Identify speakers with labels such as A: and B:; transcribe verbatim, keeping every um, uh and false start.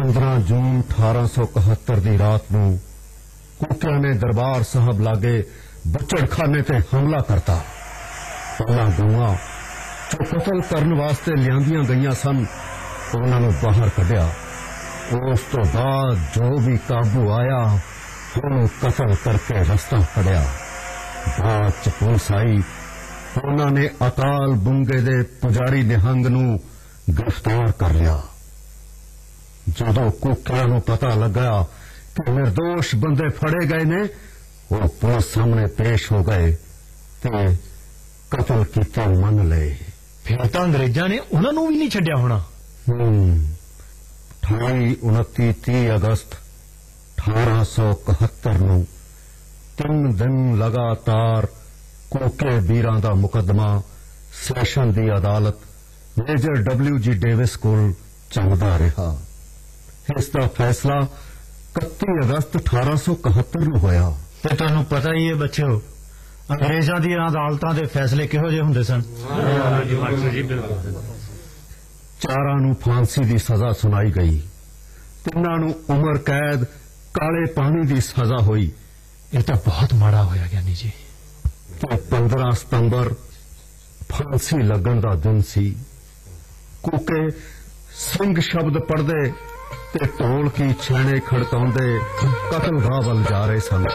A: पंद्रह जून अठारह सौ इकहत्तर की रात को कूकिया ने दरबार साहब लागे बच्चड़खाने ते हमला करता। उन्हां गऊआं जो कतल करने वास्ते लियांदियां गईयां सन उन्हां नूं बाहर कढ़िया। उस तो बाद जो भी काबू आया उन्होंने कतल करके रस्ता फड़िया। बाद च पुलिस आई, उन्होंने अकाल बुंगे दे पुजारी निहंग नूं गिरफ्तार कर लिया। जदों कूकिया नूं पता लगा कि निर्दोष बंदे फड़े गए ने, वो पुलिस सामने पेश हो गए ते कतल कीते मन लए।
B: फिर तो अंग्रेजां ने उन्हां नूं भी नहीं छड्डिया होना।
A: अठाई उनती तीह अगस्त अठारह सौ इकहत्तर नूं तीन दिन लगातार कूके बीरां दा मुकदमा सैशन दी अदालत मेजर डबल्यू जी डेविस कोल चलदा रहा। इसका फैसला इकत्ती अगस्त अठारह सौ इकहत्तर नूं होया।
B: ते तुहानूं पता ही है बच्चों, अंग्रेजां दी अदालतां दे फैसले किहो जिहे हुंदे सन।
A: चारां नूं फांसी दी सजा सुनाई गई, तिन्हां नूं उम्र कैद काले पानी दी सजा हुई।
B: यह तो बहुत माड़ा होया ज्ञानी जी।
A: तो पंद्रह सितंबर फांसी लगन दा दिन सी। कूके सिंह शब्द पढ़दे ते ढोल की छेणे खड़काउंदे कतलगाह वल जा रहे सन।